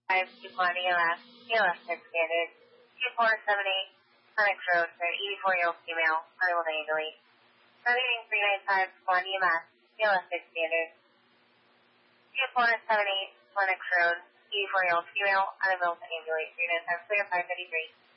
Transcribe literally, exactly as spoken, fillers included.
five two one E L S, E L S six standard, two four seven eight, Lennox Road, for eighty-four year old female, unable to ambulate. Targeting three nine five one E M S, E L S six standard, two four seven eight, Lennox Road, eighty-four year old female, unable to ambulate, three nine five clear, five thirty-three.